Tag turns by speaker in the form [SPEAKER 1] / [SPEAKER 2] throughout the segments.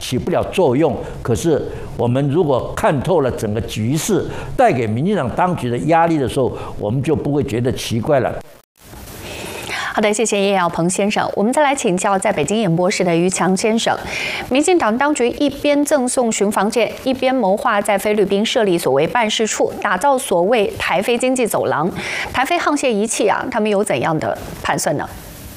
[SPEAKER 1] 起不了作用。可是我们如果看透了整个局势带给民进党当局的压力的时候，我们就不会觉得奇怪了。
[SPEAKER 2] 好的，谢谢叶耀鹏先生。我们再来请教在北京演播室的于强先生。民进党当局一边赠送巡防舰，一边谋划在菲律宾设立所谓办事处，打造所谓台菲经济走廊。台菲沆瀣一气啊，他们有怎样的盘算呢？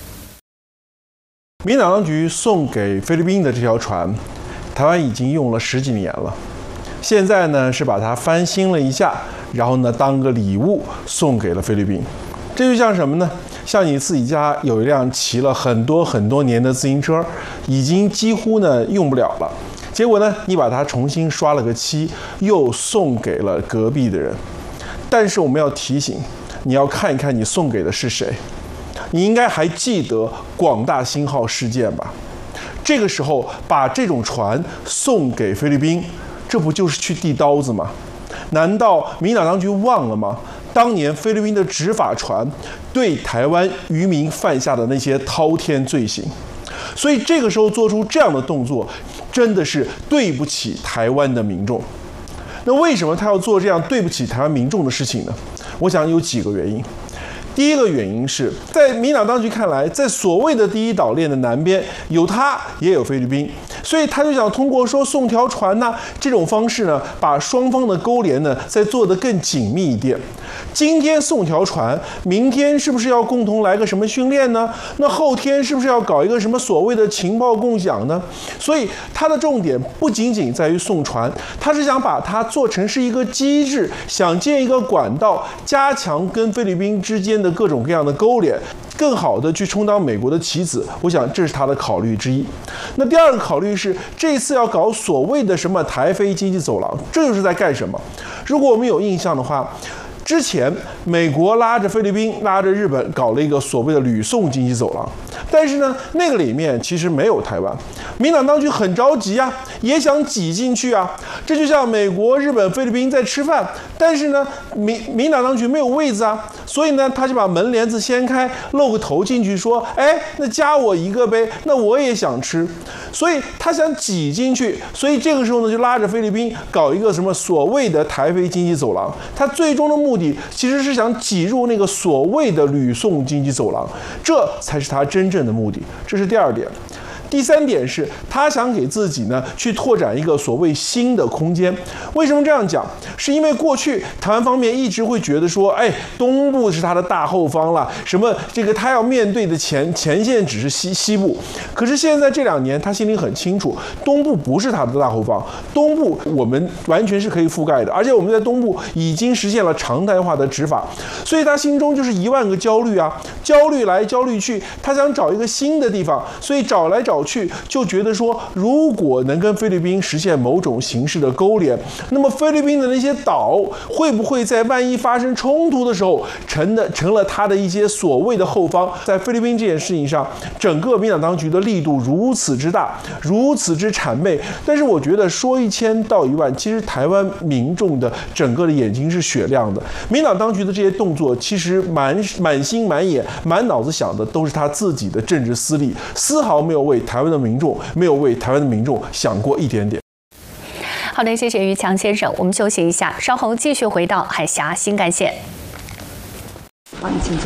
[SPEAKER 3] 民进党当局送给菲律宾的这条船，台湾已经用了10几年了。现在呢是把它翻新了一下，然后呢当个礼物送给了菲律宾。这就像什么呢？像你自己家有一辆骑了很多年的自行车，已经几乎呢用不了了，结果呢你把它重新刷了个漆，又送给了隔壁的人。但是我们要提醒，你要看一看你送给的是谁。你应该还记得广大兴号事件吧？这个时候把这种船送给菲律宾，这不就是去递刀子吗？难道民进党当局忘了吗？当年菲律宾的执法船对台湾渔民犯下的那些滔天罪行，所以这个时候做出这样的动作，真的是对不起台湾的民众。那为什么他要做这样对不起台湾民众的事情呢？我想有几个原因。第一个原因是在民进党当局看来，在所谓的第一岛链的南边有它也有菲律宾，所以他就想通过说送条船呢这种方式呢，把双方的勾连呢再做得更紧密一点。今天送条船，明天是不是要共同来个什么训练呢？那后天是不是要搞一个什么所谓的情报共享呢？所以它的重点不仅仅在于送船，他是想把它做成是一个机制，想建一个管道，加强跟菲律宾之间的各种各样的勾连，更好的去充当美国的棋子。我想这是他的考虑之一。那第二个考虑是，这次要搞所谓的什么台菲经济走廊，这就是在干什么？如果我们有印象的话，之前美国拉着菲律宾、拉着日本搞了一个所谓的吕宋经济走廊，但是呢，那个里面其实没有台湾。民进党当局很着急啊，也想挤进去啊。这就像美国、日本、菲律宾在吃饭，但是呢，民进党当局没有位子啊，所以呢，他就把门帘子掀开，露个头进去，说：“哎，那加我一个呗，那我也想吃。”所以他想挤进去，所以这个时候呢，就拉着菲律宾搞一个什么所谓的台菲经济走廊。他最终的目的其实是想挤入那个所谓的吕宋经济走廊，这才是他真正的目的。这是第二点。第三点是，他想给自己呢去拓展一个所谓新的空间。为什么这样讲？是因为过去台湾方面一直会觉得说，哎，东部是他的大后方了，什么这个他要面对的前线只是西部。可是现在这2年，他心里很清楚，东部不是他的大后方，东部我们完全是可以覆盖的，而且我们在东部已经实现了常态化的执法，所以他心中就是1万个焦虑啊，焦虑来焦虑去，他想找一个新的地方，所以找来找去就觉得说，如果能跟菲律宾实现某种形式的勾连，那么菲律宾的那些岛会不会在万一发生冲突的时候成了他的一些所谓的后方？在菲律宾这件事情上，整个民进党当局的力度如此之大，如此之谄媚，但是我觉得说1000道1万，其实台湾民众的整个的眼睛是雪亮的。民进党当局的这些动作，其实满心满眼满脑子想的都是他自己的政治私利，丝毫没有为台湾的民众，没有为台湾的民众想过一点点。
[SPEAKER 2] 好的，谢谢于强先生。我们休息一下，稍后继续回到海峡新干线。
[SPEAKER 4] 好，你请坐。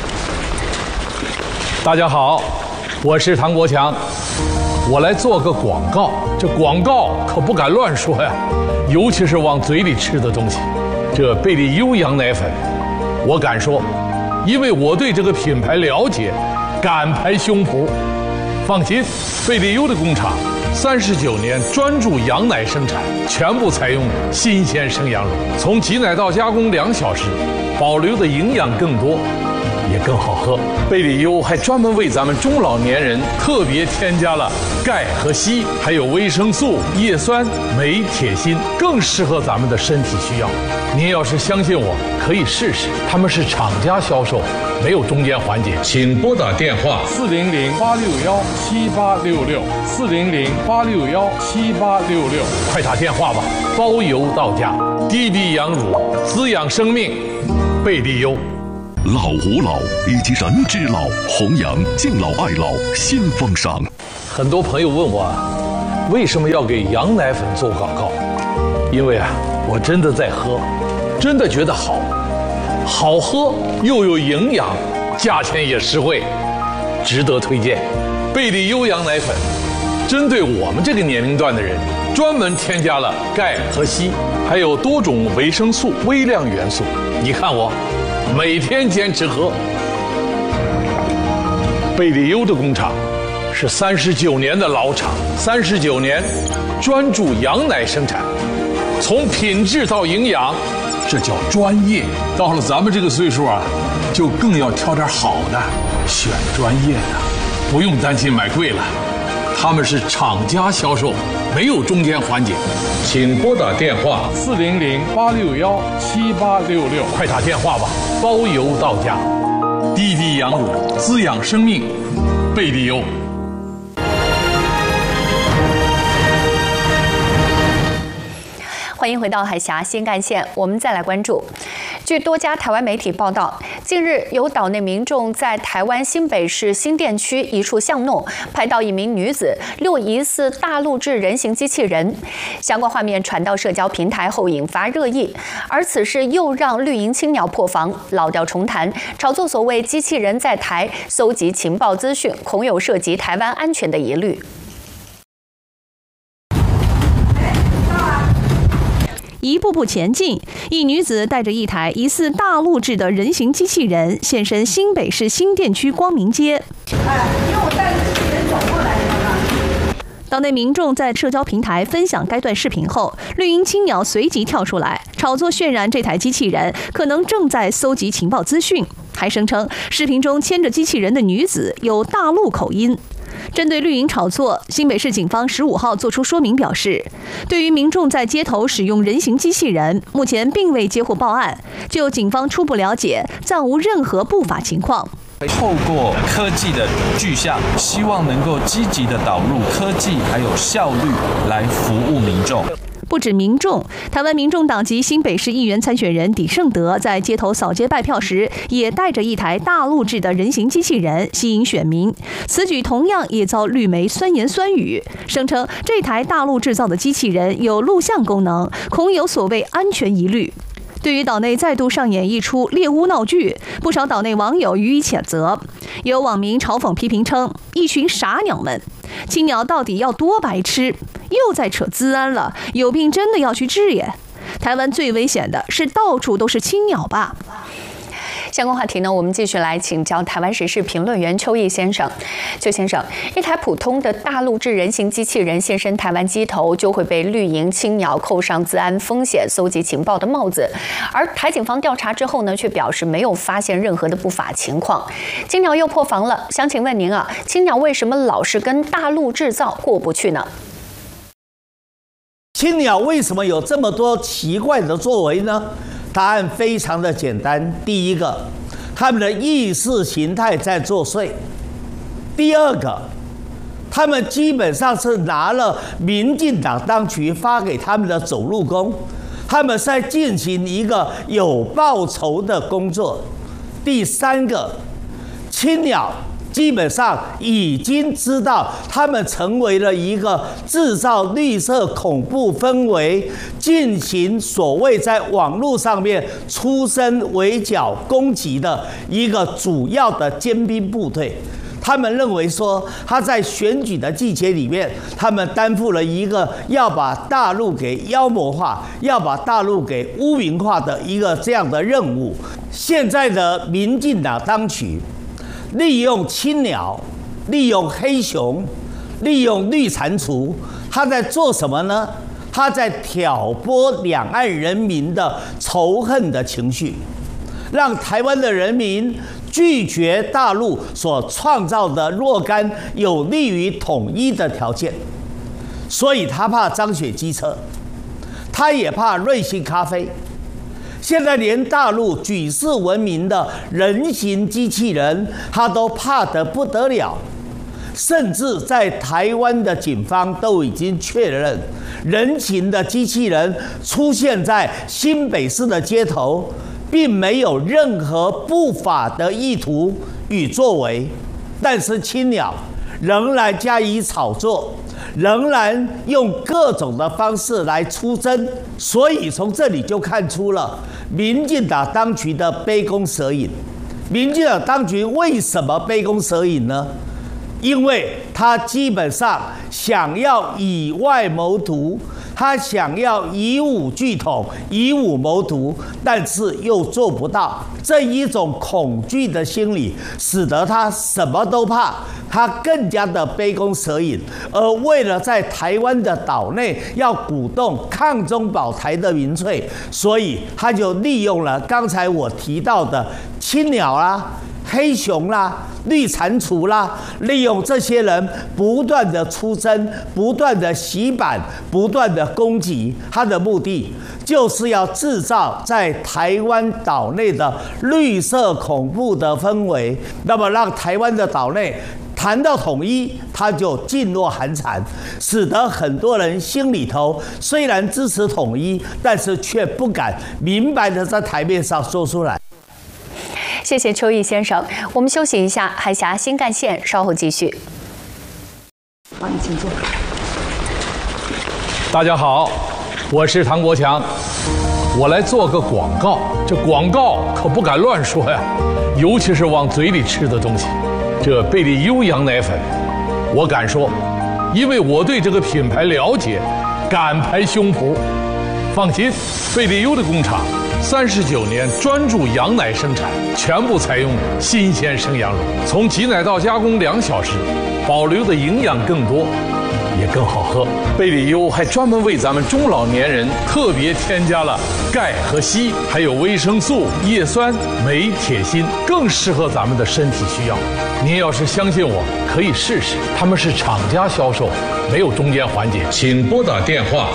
[SPEAKER 5] 大家好，我是唐国强，我来做个广告。这广告可不敢乱说呀，尤其是往嘴里吃的东西。这贝利优羊奶粉，我敢说，因为我对这个品牌了解，敢拍胸脯。放心，贝利优的工厂39年专注羊奶生产，全部采用新鲜生羊乳，从挤奶到加工2小时，保留的营养更多，也更好喝。贝利优还专门为咱们中老年人特别添加了钙和硒，还有维生素、叶酸、镁、铁、锌，更适合咱们的身体需要。您要是相信我，可以试试。他们是厂家销售，没有中间环节。请拨打电话400-861-7866，400-861-7866，快打电话吧，包邮到家。滴滴羊乳，滋养生命，贝利优。
[SPEAKER 6] 老吾老以及人之老，弘扬敬老爱老新风尚。
[SPEAKER 5] 很多朋友问我， 为什么要给羊奶粉做广告？因为啊，我真的在喝，真的觉得好，好喝又有营养，价钱也实惠，值得推荐。贝利优羊奶粉，针对我们这个年龄段的人，专门添加了钙和硒，还有多种维生素、微量元素。你看我，每天坚持喝。贝利优的工厂是39年的老厂，39年专注羊奶生产，从品质到营养，这叫专业。到了咱们这个岁数啊，就更要挑点好的，选专业的，不用担心买贵了。他们是厂家销售，没有中间环节。请拨打电话400-861-7866，快打电话吧，包邮到家。滴滴羊乳，滋养生命，贝利优。
[SPEAKER 2] 欢迎回到海峡新干线，我们再来关注。据多家台湾媒体报道，近日有岛内民众在台湾新北市新店区一处巷弄拍到一名女子遛疑似大陆制人形机器人，相关画面传到社交平台后引发热议。而此事又让绿营青鸟破防，老调重弹，炒作所谓机器人在台搜集情报资讯，恐有涉及台湾安全的疑虑。
[SPEAKER 7] 一步步前进，一女子带着一台疑似大陆制的人形机器人现身新北市新店区光明街。因为我带着机器人走过来的。岛内民众在社交平台分享该段视频后，绿营青鸟随即跳出来炒作渲染这台机器人可能正在搜集情报资讯，还声称视频中牵着机器人的女子有大陆口音。针对绿营炒作，新北市警方15号作出说明，表示，对于民众在街头使用人形机器人，目前并未接获报案。就警方初步了解，暂无任何不法情况。
[SPEAKER 8] 透过科技的具象，希望能够积极的导入科技还有效率来服务民众。
[SPEAKER 7] 不止民众，台湾民众党籍新北市议员参选人李胜德在街头扫街拜票时，也带着一台大陆制的人形机器人吸引选民。此举同样也遭绿媒酸言酸语，声称这台大陆制造的机器人有录像功能，恐有所谓安全疑虑。对于岛内再度上演一出猎巫闹剧，不少岛内网友予以谴责。有网民嘲讽批评称：“一群傻鸟们，青鸟到底要多白痴？又在扯资安了，有病真的要去治耶！台湾最危险的是到处都是青鸟吧？”
[SPEAKER 2] 相关话题呢，我们继续来请教台湾时事评论员邱毅先生。邱先生，一台普通的大陆制人形机器人现身台湾街头，就会被绿营青鸟扣上资安风险、搜集情报的帽子。而台警方调查之后呢，却表示没有发现任何的不法情况。青鸟又破防了，想请问您啊，青鸟为什么老是跟大陆制造过不去呢？
[SPEAKER 9] 青鸟为什么有这么多奇怪的作为呢？答案非常的简单，第一个，他们的意识形态在作祟；第二个，他们基本上是拿了民进党当局发给他们的走路工，他们在进行一个有报酬的工作；第三个，青鸟基本上已经知道，他们成为了一个制造绿色恐怖氛围、进行所谓在网络上面出声围剿攻击的一个主要的尖兵部队。他们认为说，他在选举的季节里面，他们担负了一个要把大陆给妖魔化、要把大陆给污名化的一个这样的任务。现在的民进党当局利用青鸟，利用黑熊，利用绿蟾蜍，他在做什么呢？他在挑拨两岸人民的仇恨的情绪，让台湾的人民拒绝大陆所创造的若干有利于统一的条件。所以他怕张雪机车，他也怕瑞幸咖啡。现在连大陆举世闻名的人形机器人，他都怕得不得了。甚至在台湾的警方都已经确认，人形的机器人出现在新北市的街头，并没有任何不法的意图与作为。但是青鸟仍然加以炒作， 仍然用各种的方式来出征，所以从这里就看出了民进党当局的杯弓蛇影。民进党当局为什么杯弓蛇影呢？因为他基本上想要以外谋独，他想要以武拒统、以武谋独，但是又做不到。这一种恐惧的心理，使得他什么都怕，他更加的杯弓蛇影。而为了在台湾的岛内要鼓动抗中保台的民粹，所以他就利用了刚才我提到的青鸟啦、黑熊啦、绿蟾蜍啦，利用这些人不断的出征、不断的洗版、不断的攻击，他的目的就是要制造在台湾岛内的绿色恐怖的氛围，那么让台湾的岛内谈到统一，他就噤若寒蝉，使得很多人心里头虽然支持统一，但是却不敢明白的在台面上说出来。
[SPEAKER 2] 谢谢邱毅先生，我们休息一下，海峡新干线稍后继续。
[SPEAKER 4] 好，你请坐。
[SPEAKER 5] 大家好，我是唐国强，我来做个广告。这广告可不敢乱说呀，尤其是往嘴里吃的东西。这贝利优羊奶粉，我敢说，因为我对这个品牌了解，敢拍胸脯。放心，贝利优的工厂39年专注羊奶生产，全部采用新鲜生羊乳，从挤奶到加工2小时，保留的营养更多，也更好喝。贝利优还专门为咱们中老年人特别添加了钙和硒，还有维生素、叶酸、镁、铁、锌，更适合咱们的身体需要。您要是相信我，可以试试。他们是厂家销售，没有中间环节。请拨打电话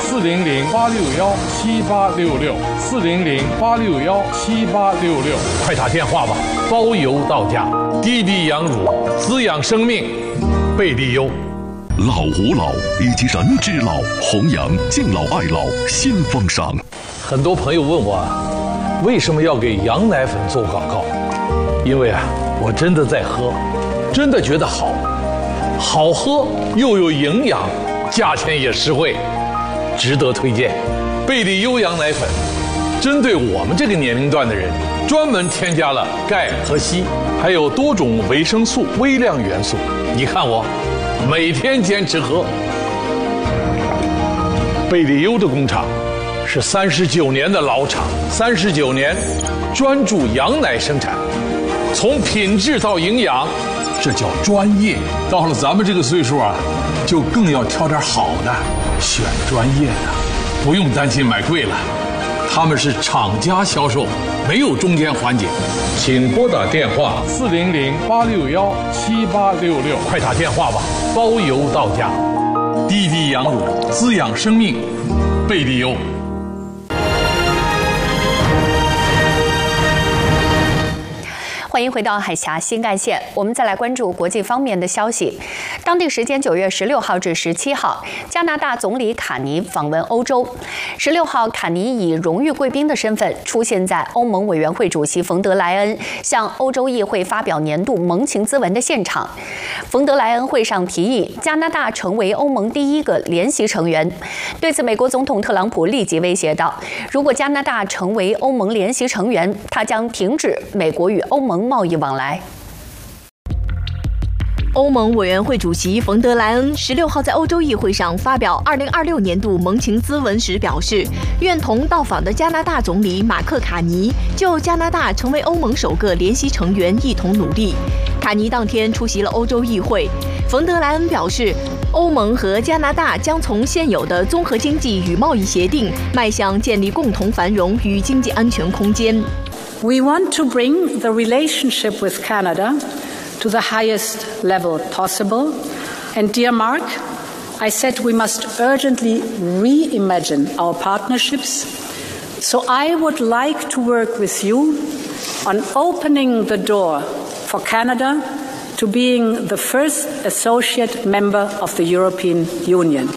[SPEAKER 5] 400-861-7866，400-861-7866，快打电话吧，包邮到家。滴滴羊乳，滋养生命，贝利优。
[SPEAKER 6] 老吾老以及人之老，弘扬敬老爱老新风尚。
[SPEAKER 5] 很多朋友问我，为什么要给羊奶粉做广告？因为我真的在喝，真的觉得好，好喝又有营养，价钱也实惠，值得推荐。贝利优羊奶粉针对我们这个年龄段的人，专门添加了钙和硒，还有多种维生素、微量元素。你看我每天坚持喝。贝利优的工厂是39年的老厂，39年专注羊奶生产，从品质到营养，这叫专业。到了咱们这个岁数就更要挑点好的，选专业的，不用担心买贵了。他们是厂家销售，没有中间环节。请拨打电话400-861-7866，快打电话吧，包邮到家。滴滴羊乳，滋养生命，贝利优。
[SPEAKER 2] 欢迎回到海峡新干线，我们再来关注国际方面的消息。当地时间9月16号至17号，加拿大总理卡尼访问欧洲。16号，卡尼以荣誉贵宾的身份出现在欧盟委员会主席冯德莱恩向欧洲议会发表年度盟情咨文的现场。冯德莱恩会上提议加拿大成为欧盟第一个联席成员。对此，美国总统特朗普立即威胁道：如果加拿大成为欧盟联席成员，他将停止美国与欧盟贸易往来。
[SPEAKER 7] 欧盟委员会主席冯德莱恩16号在欧洲议会上发表2026年度盟情咨文时表示，愿同到访的加拿大总理马克·卡尼就加拿大成为欧盟首个联席成员一同努力。卡尼当天出席了欧洲议会，冯德莱恩表示，欧盟和加拿大将从现有的综合经济与贸易协定迈向建立共同繁荣与经济安全空间。
[SPEAKER 10] We want to bring the relationship with Canada to the highest level possible. And dear Mark, I said we must urgently reimagine our partnerships. So I would like to work with you on opening the door for Canada to being the first associate member of the European Union.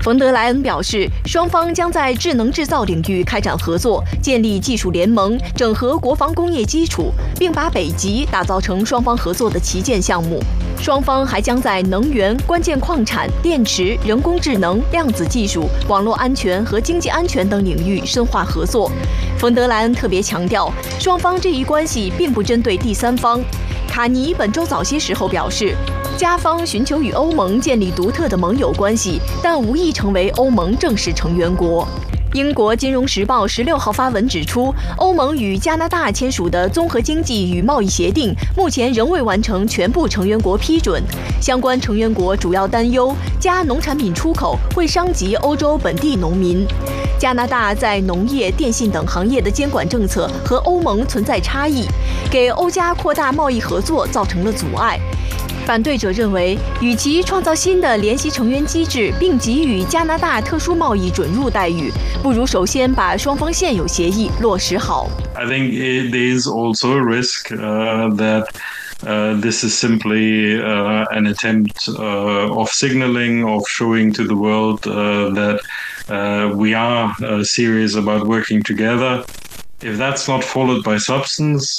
[SPEAKER 7] 冯德莱恩表示，双方将在智能制造领域开展合作，建立技术联盟，整合国防工业基础，并把北极打造成双方合作的旗舰项目。双方还将在能源、关键矿产、电池、人工智能、量子技术、网络安全和经济安全等领域深化合作。冯德莱恩特别强调，双方这一关系并不针对第三方。卡尼本周早些时候表示，加方寻求与欧盟建立独特的盟友关系，但无意成为欧盟正式成员国。英国《金融时报》16号发文指出，欧盟与加拿大签署的综合经济与贸易协定目前仍未完成全部成员国批准。相关成员国主要担忧加农产品出口会伤及欧洲本地农民。加拿大在农业、电信等行业的监管政策和欧盟存在差异，给欧加扩大贸易合作造成了阻碍。反对者认为，与其创造新的联席成员机制并给予加拿大特殊贸易准入待遇，不如首先把双方现有协议落实好。
[SPEAKER 11] I think there is also a risk that this is simply an attempt of signaling, of showing to the world that we are serious about working together. If that's not followed by substance,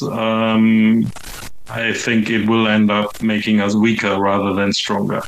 [SPEAKER 11] I think it will end up making us weaker rather than stronger,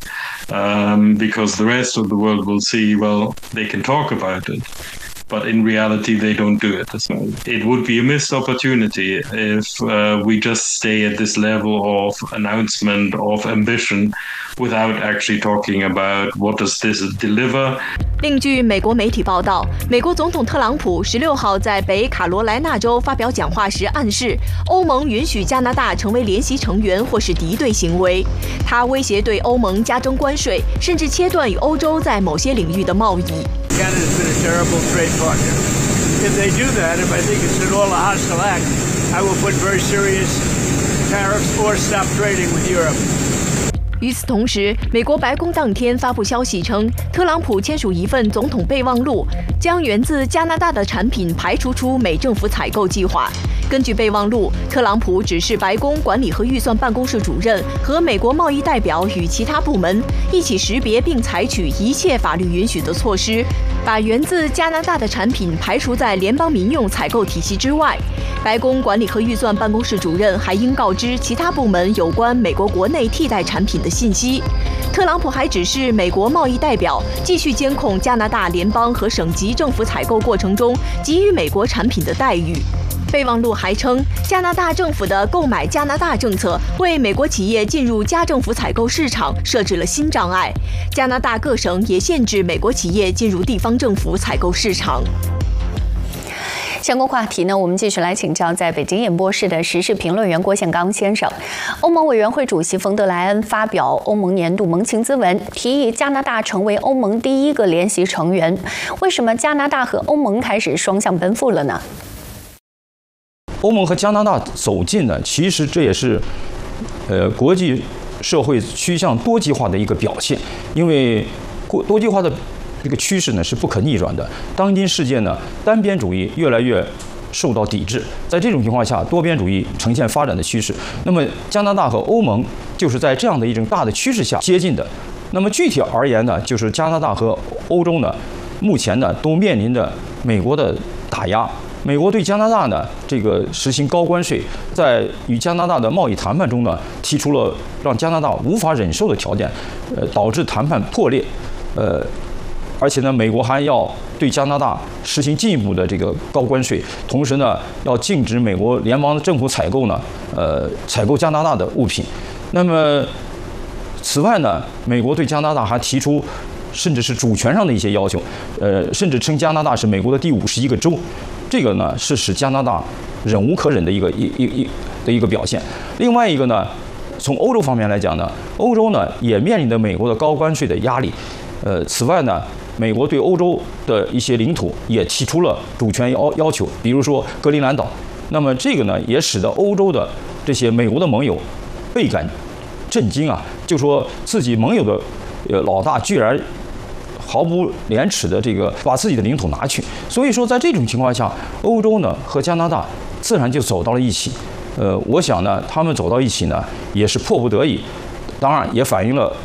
[SPEAKER 11] because the rest of the world will see, well, they can talk about it, but in reality they don't do it. It would be a missed opportunity if we just stay at this level of announcement, of ambition, without actually talking about what does this deliver.
[SPEAKER 7] 另据美国媒体报道，美国总统特朗普16号在北卡罗来纳州发表讲话时暗示，欧盟允许加拿大成为联席成员或是敌对行为。他威胁对欧盟加征关税，甚至切断与欧洲在某些领域的贸易。
[SPEAKER 12] Canada's been a terrible trade partner. If they do that, if I think it's an all hostile act, I will put very serious tariffs or stop trading with Europe.
[SPEAKER 7] 与此同时，美国白宫当天发布消息称，特朗普签署一份总统备忘录，将源自加拿大的产品排除出美政府采购计划。根据备忘录，特朗普指示白宫管理和预算办公室主任和美国贸易代表与其他部门一起识别并采取一切法律允许的措施，把源自加拿大的产品排除在联邦民用采购体系之外。白宫管理和预算办公室主任还应告知其他部门有关美国国内替代产品的信息。特朗普还指示美国贸易代表继续监控加拿大联邦和省级政府采购过程中给予美国产品的待遇。备忘录还称，加拿大政府的购买加拿大政策为美国企业进入加政府采购市场设置了新障碍。加拿大各省也限制美国企业进入地方政府采购市场。
[SPEAKER 2] 相关话题呢，我们继续来请教在北京演播室的时事评论员郭宪刚先生。欧盟委员会主席冯德莱恩发表欧盟年度盟情咨文，提议加拿大成为欧盟第一个联席成员。为什么加拿大和欧盟开始双向奔赴了呢？
[SPEAKER 13] 欧盟和加拿大走近呢，其实这也是国际社会趋向多极化的一个表现，因为多极化的这个趋势呢是不可逆转的。当今世界呢，单边主义越来越受到抵制，在这种情况下，多边主义呈现发展的趋势。那么加拿大和欧盟就是在这样的一种大的趋势下接近的。那么具体而言呢，就是加拿大和欧洲呢，目前呢都面临着美国的打压。美国对加拿大呢这个实行高关税，在与加拿大的贸易谈判中呢，提出了让加拿大无法忍受的条件，导致谈判破裂。而且呢，美国还要对加拿大实行进一步的这个高关税，同时呢，要禁止美国联邦政府采购加拿大的物品。那么，此外呢，美国对加拿大还提出，甚至是主权上的一些要求，甚至称加拿大是美国的第51个州。这个呢，是使加拿大忍无可忍的一个表现。另外一个呢，从欧洲方面来讲呢，欧洲呢也面临着美国的高关税的压力。此外呢，美国对欧洲的一些领土也提出了主权要求，比如说格陵兰岛。那么这个呢，也使得欧洲的这些美国的盟友倍感震惊啊，就说自己盟友的老大居然毫不廉耻的这个把自己的领土拿去。所以说，在这种情况下，欧洲呢和加拿大自然就走到了一起。我想呢，他们走到一起呢，也是迫不得已，当然也反映了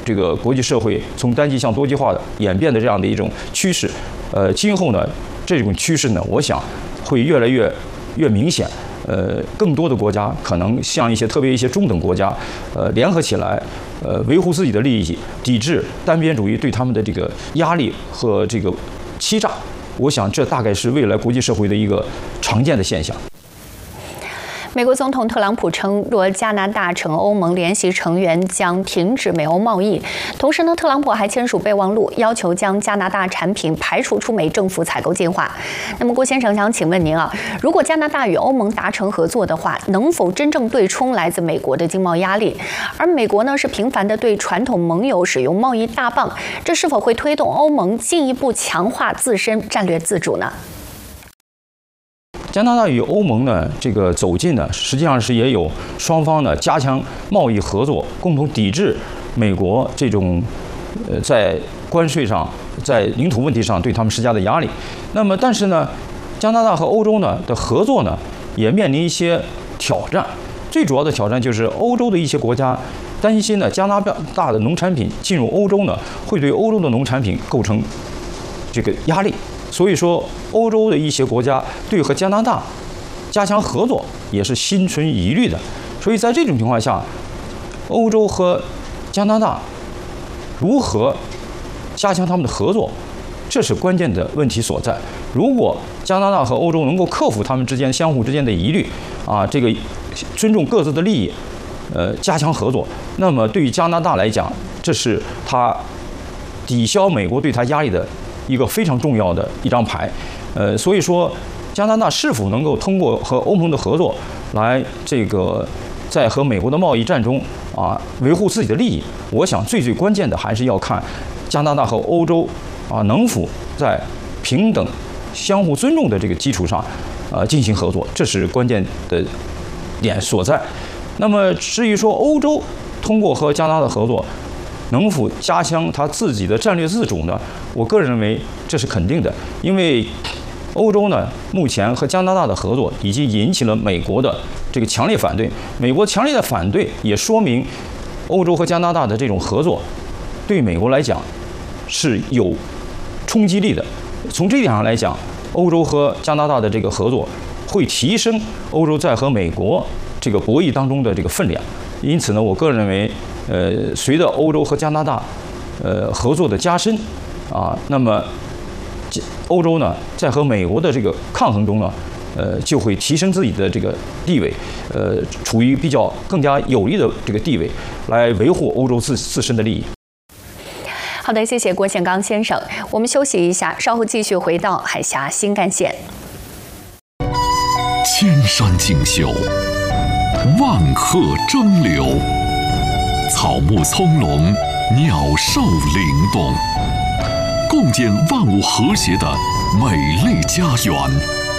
[SPEAKER 13] 这个国际社会从单极向多极化演变的这样的一种趋势。今后呢，这种趋势呢，我想会越来越明显。更多的国家可能像特别一些中等国家，联合起来，维护自己的利益，抵制单边主义对他们的这个压力和这个欺诈。我想这大概是未来国际社会的一个常见的现象。
[SPEAKER 2] 美国总统特朗普称，若加拿大成欧盟联席成员，将停止美欧贸易。同时呢，特朗普还签署备忘录，要求将加拿大产品排除出美政府采购计划。那么，郭先生想请问您啊，如果加拿大与欧盟达成合作的话，能否真正对冲来自美国的经贸压力？而美国呢，是频繁地对传统盟友使用贸易大棒，这是否会推动欧盟进一步强化自身战略自主呢？
[SPEAKER 13] 加拿大与欧盟呢，这个走近呢，实际上是也有双方呢加强贸易合作，共同抵制美国这种在关税上、在领土问题上对他们施加的压力。那么，但是呢，加拿大和欧洲呢的合作呢，也面临一些挑战。最主要的挑战就是欧洲的一些国家担心呢，加拿大的农产品进入欧洲呢，会对欧洲的农产品构成这个压力。所以说，欧洲的一些国家对和加拿大加强合作也是心存疑虑的。所以在这种情况下，欧洲和加拿大如何加强他们的合作，这是关键的问题所在。如果加拿大和欧洲能够克服他们相互之间的疑虑，这个尊重各自的利益，加强合作，那么对于加拿大来讲，这是他抵消美国对他压力的一个非常重要的一张牌。所以说，加拿大是否能够通过和欧盟的合作来在和美国的贸易战中维护自己的利益，我想最关键的还是要看加拿大和欧洲能否在平等、相互尊重的这个基础上进行合作，这是关键的点所在。那么至于说欧洲通过和加拿大的合作能否加强他自己的战略自主呢？我个人认为这是肯定的，因为欧洲呢目前和加拿大的合作已经引起了美国的这个强烈反对。美国强烈的反对也说明欧洲和加拿大的这种合作对美国来讲是有冲击力的。从这一点上来讲，欧洲和加拿大的这个合作会提升欧洲在和美国这个博弈当中的这个分量。因此呢，我个人认为，随着欧洲和加拿大合作的加深那么欧洲呢在和美国的这个抗衡中呢，就会提升自己的这个地位，处于比较更加有利的这个地位，来维护欧洲自身的利益。
[SPEAKER 2] 好的，谢谢郭宪刚先生。我们休息一下，稍后继续回到海峡新干线。
[SPEAKER 6] 千山锦绣，万壑争流，草木葱茏，鸟兽灵动，共建万物和谐的美丽家园。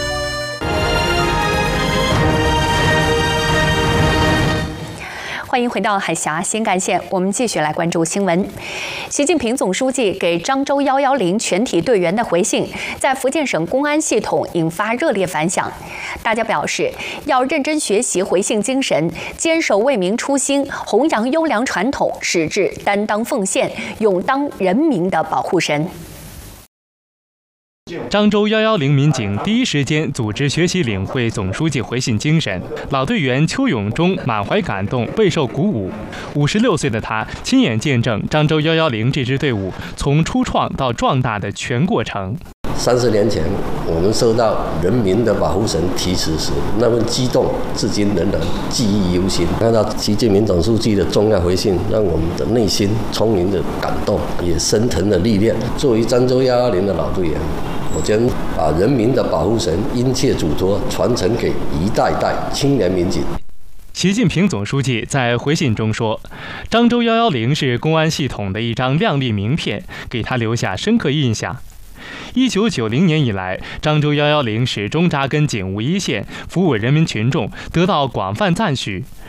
[SPEAKER 2] 欢迎回到海峡新干线，我们继续来关注新闻。习近平总书记给漳州110全体队员的回信，在福建省公安系统引发热烈反响。大家表示要认真学习回信精神，坚守为民初心，弘扬优良传统，矢志担当奉献，勇当人民的保护神。
[SPEAKER 14] 漳州110民警第一时间组织学习领会总书记回信精神，老队员邱永忠满怀感动，备受鼓舞。56岁的他亲眼见证漳州110这支队伍从初创到壮大的全过程。
[SPEAKER 15] 30年前，我们收到人民的保护神题词时，那份激动至今仍然记忆犹新。看到习近平总书记的重要回信，让我们的内心充盈着感动，也升腾了历练。作为漳州110的老队员，我将把人民的保护神殷切嘱托传承给一代代青年民警。
[SPEAKER 14] 习近平总书记在回信中说，漳州110是公安系统的一张亮丽名片，给他留下深刻印象。1990年以来，漳州110始终扎根警务一线，服务人民群众，得到广泛赞许。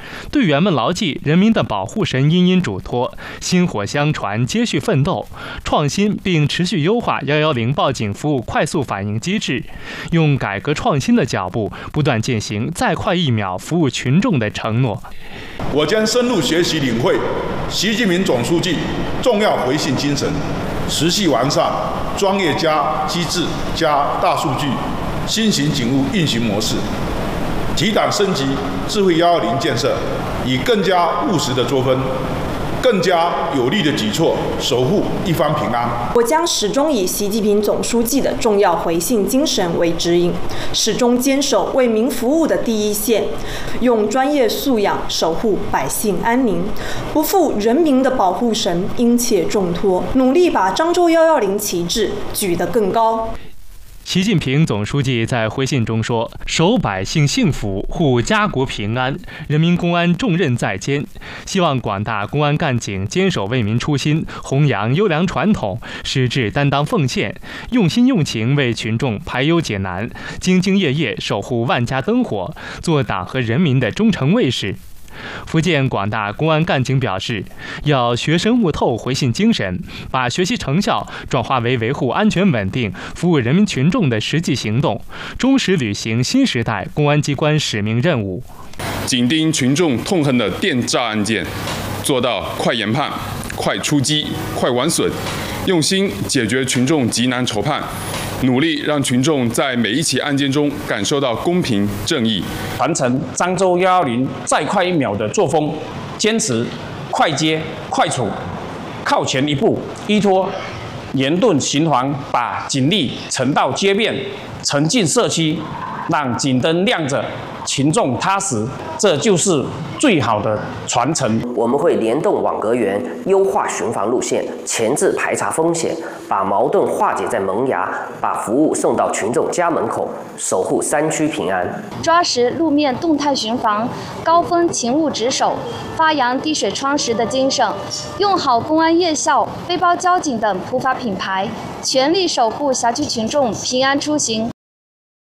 [SPEAKER 14] 队员们牢记人民的保护神殷殷嘱托，薪火相传，接续奋斗，创新并持续优化110报警服务快速反应机制，用改革创新的脚步，不断践行再快1秒服务群众的承诺。
[SPEAKER 16] 我将深入学习领会习近平总书记重要回信精神，持续完善专业加机制加大数据新型警务运行模式，提档升级智慧110建设，以更加务实的作风，更加有力的举措，守护一方平安。
[SPEAKER 17] 我将始终以习近平总书记的重要回信精神为指引，始终坚守为民服务的第一线，用专业素养守护百姓安宁，不负人民的保护神殷切重托，努力把漳州110旗帜举得更高。
[SPEAKER 14] 习近平总书记在回信中说：“守百姓幸福，护家国平安，人民公安重任在肩。希望广大公安干警坚守为民初心，弘扬优良传统，矢志担当奉献，用心用情为群众排忧解难，兢兢业业守护万家灯火，做党和人民的忠诚卫士。”福建广大公安干警表示，要学深悟透回信精神，把学习成效转化为维护安全稳定、服务人民群众的实际行动，忠实履行新时代公安机关使命任务。
[SPEAKER 18] 紧盯群众痛恨的电诈案件，做到快研判、快出击、快完损，用心解决群众急难愁盼，努力让群众在每一起案件中感受到公平正义，
[SPEAKER 19] 传承漳州110再快1秒的作风，坚持快接快处，靠前一步，依托严顿巡防，把警力沉到街边，沉进社区，让警灯亮着，群众踏实，这就是最好的传承。
[SPEAKER 20] 我们会联动网格员，优化巡防路线，前置排查风险，把矛盾化解在萌芽，把服务送到群众家门口，守护3区平安。
[SPEAKER 21] 抓实路面动态巡防，高峰勤务值守，发扬滴水穿石的精神，用好公安夜校、背包交警等普法品牌，全力守护辖区群众平安出行。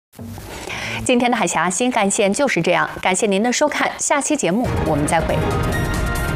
[SPEAKER 2] 今天的海峡新干线就是这样，感谢您的收看，下期节目我们再会。